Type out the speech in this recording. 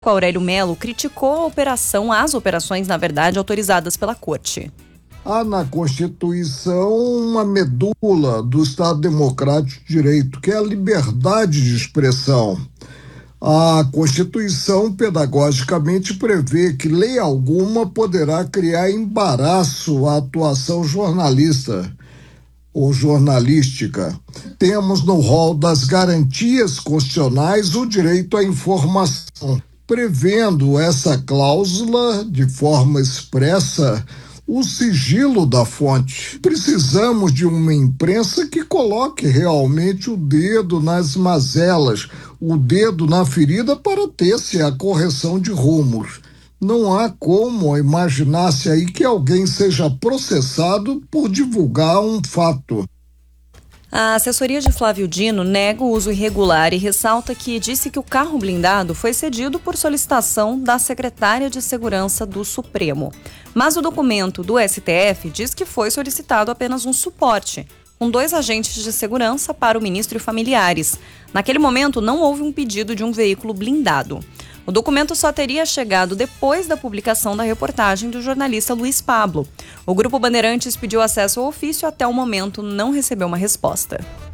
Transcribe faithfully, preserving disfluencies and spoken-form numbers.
Marco Aurélio Melo criticou a operação, as operações, na verdade, autorizadas pela Corte. Há na Constituição uma medula do Estado Democrático de Direito, que é a liberdade de expressão. A Constituição, pedagogicamente, prevê que lei alguma poderá criar embaraço à atuação jornalista ou jornalística. Temos no rol das garantias constitucionais o direito à informação, prevendo essa cláusula de forma expressa o sigilo da fonte. Precisamos de uma imprensa que coloque realmente o dedo nas mazelas, o dedo na ferida para ter-se a correção de rumos. Não há como imaginar-se aí que alguém seja processado por divulgar um fato. A assessoria de Flávio Dino nega o uso irregular e ressalta que disse que o carro blindado foi cedido por solicitação da secretária de Segurança do Supremo. Mas o documento do S T F diz que foi solicitado apenas um suporte, com dois agentes de segurança para o ministro e familiares. Naquele momento, não houve um pedido de um veículo blindado. O documento só teria chegado depois da publicação da reportagem do jornalista Luiz Pablo. O Grupo Bandeirantes pediu acesso ao ofício, até o momento não recebeu uma resposta.